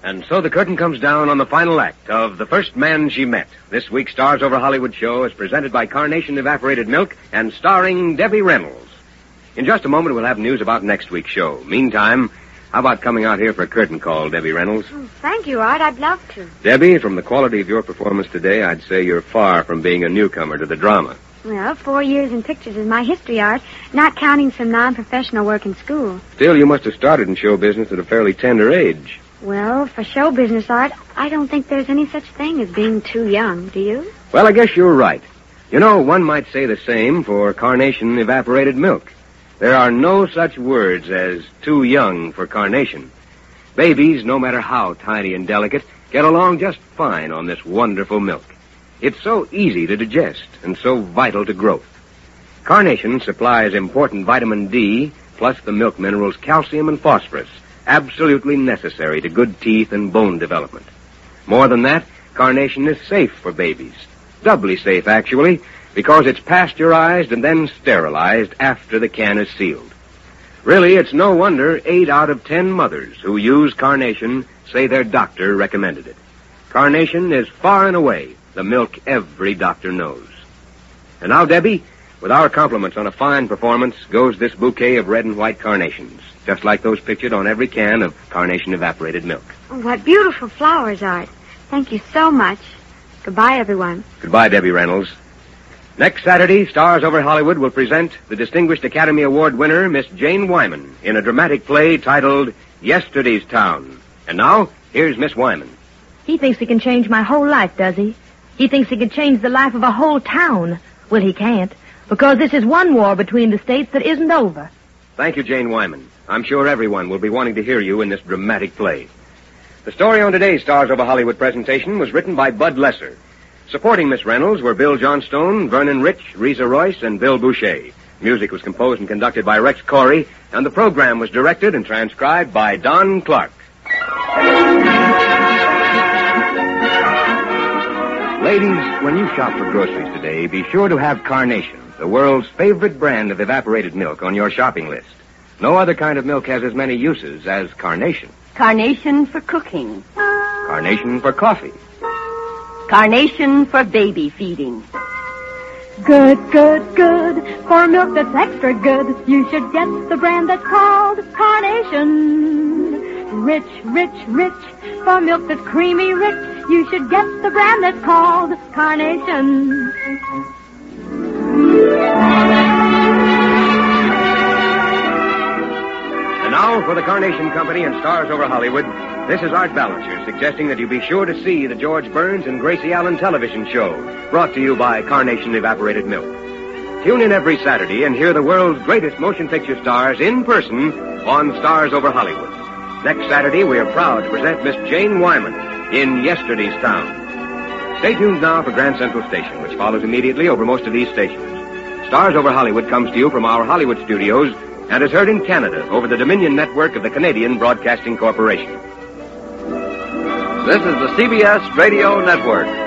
And so the curtain comes down on the final act of The First Man She Met. This week's Stars Over Hollywood show is presented by Carnation Evaporated Milk and starring Debbie Reynolds. In just a moment, we'll have news about next week's show. Meantime, how about coming out here for a curtain call, Debbie Reynolds? Oh, thank you, Art. I'd love to. Debbie, from the quality of your performance today, I'd say you're far from being a newcomer to the drama. Well, 4 years in pictures is my history, Art, not counting some non-professional work in school. Still, you must have started in show business at a fairly tender age. Well, for show business, Art, I don't think there's any such thing as being too young, do you? Well, I guess you're right. You know, one might say the same for Carnation Evaporated Milk. There are no such words as too young for Carnation. Babies, no matter how tiny and delicate, get along just fine on this wonderful milk. It's so easy to digest and so vital to growth. Carnation supplies important vitamin D, plus the milk minerals calcium and phosphorus, absolutely necessary to good teeth and bone development. More than that, Carnation is safe for babies. Doubly safe, actually, because it's pasteurized and then sterilized after the can is sealed. Really, it's no wonder 8 out of 10 mothers who use Carnation say their doctor recommended it. Carnation is far and away the milk every doctor knows. And now, Debbie, with our compliments on a fine performance, goes this bouquet of red and white carnations, just like those pictured on every can of Carnation Evaporated Milk. Oh, what beautiful flowers, Art. Thank you so much. Goodbye, everyone. Goodbye, Debbie Reynolds. Next Saturday, Stars Over Hollywood will present the Distinguished Academy Award winner, Miss Jane Wyman, in a dramatic play titled Yesterday's Town. And now, here's Miss Wyman. He thinks he can change my whole life, does he? He thinks he can change the life of a whole town. Well, he can't, because this is one war between the states that isn't over. Thank you, Jane Wyman. I'm sure everyone will be wanting to hear you in this dramatic play. The story on today's Stars Over Hollywood presentation was written by Bud Lesser. Supporting Miss Reynolds were Bill Johnstone, Vernon Rich, Reza Royce, and Bill Boucher. Music was composed and conducted by Rex Corey, and the program was directed and transcribed by Don Clark. Ladies, when you shop for groceries today, be sure to have Carnation, the world's favorite brand of evaporated milk, on your shopping list. No other kind of milk has as many uses as Carnation. Carnation for cooking. Carnation for coffee. Carnation for baby feeding. Good, good, good. For milk that's extra good, you should get the brand that's called Carnation. Rich, rich, rich. For milk that's creamy rich, you should get the brand that's called Carnation. And now, for the Carnation Company and Stars Over Hollywood, this is Art Ballinger suggesting that you be sure to see the George Burns and Gracie Allen television show, brought to you by Carnation Evaporated Milk. Tune in every Saturday and hear the world's greatest motion picture stars in person on Stars Over Hollywood. Next Saturday, we are proud to present Miss Jane Wyman in Yesterday's Town. Stay tuned now for Grand Central Station, which follows immediately over most of these stations. Stars Over Hollywood comes to you from our Hollywood studios and is heard in Canada over the Dominion Network of the Canadian Broadcasting Corporation. This is the CBS Radio Network.